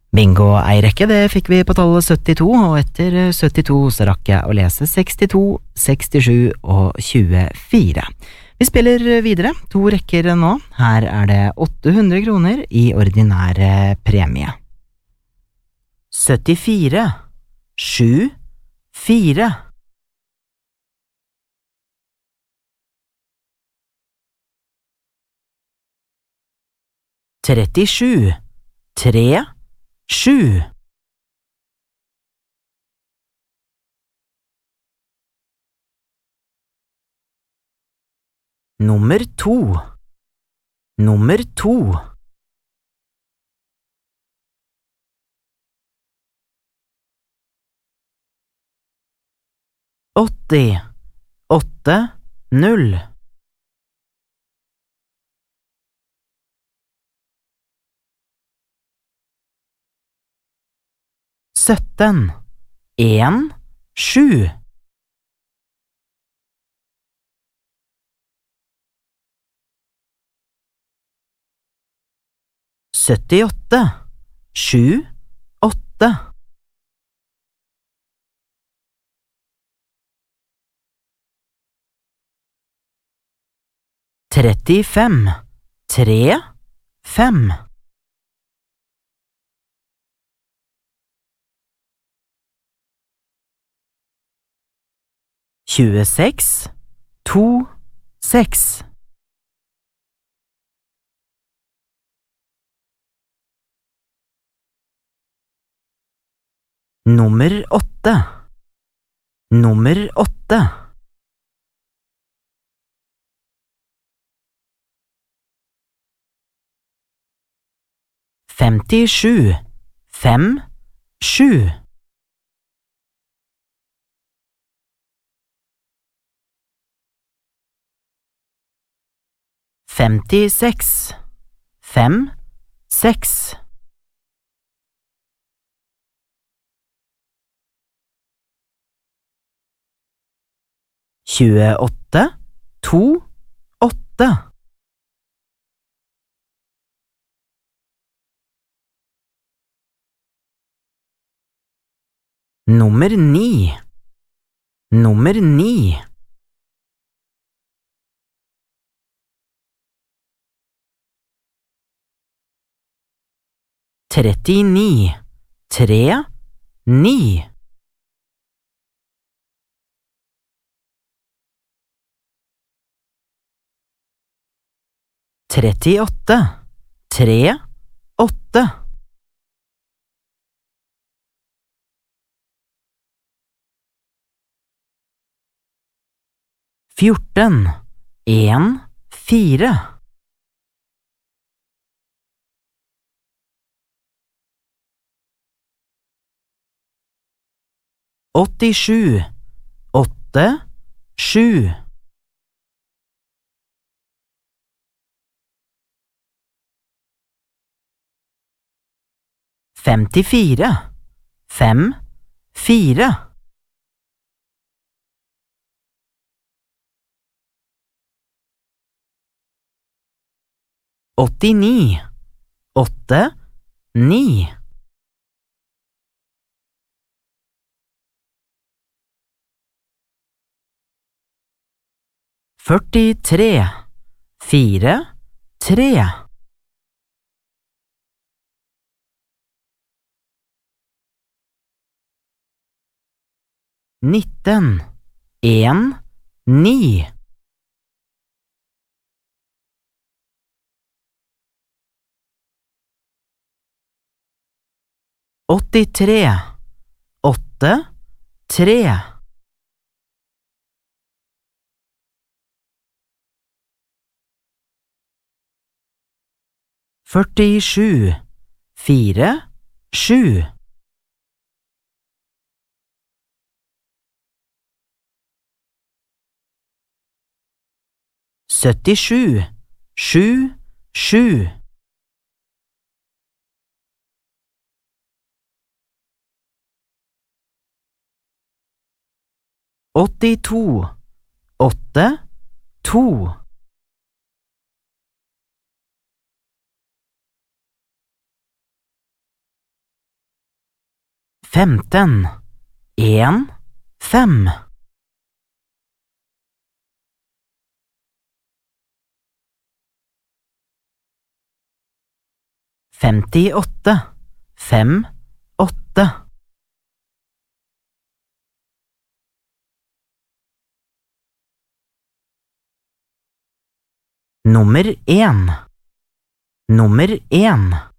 Bingo ei rekke, det fikk vi på tallet 72, og etter 72 så rakk jeg å lese 62, 67 og 24. Vi spiller videre, 2 rekker nå. Her er det 800 kroner i ordinære premie. 74, 7, 4. 37, 3, 7. 2, 2. 80, 8, 0. 17, 1, 7. 78, 7, 8. 35, 3, 5. 26, 2, 6. 8, 8. 57, 5, 7. 56, 5, 6. 28, 2, 8. 9, 9. 39, 3, 9. 38, 3, 8. 14, 1, 4. 87, 8, 7. 54, 5, 4. 89, 8, 9. 43, 4, 3. 19, 1, 9. 83, 8, 3. 47, 4, 7. 77, 7, 7. 82, 8, 2. 15, 1, 5. 58, 5, 8. Nummer 1. Nummer 1.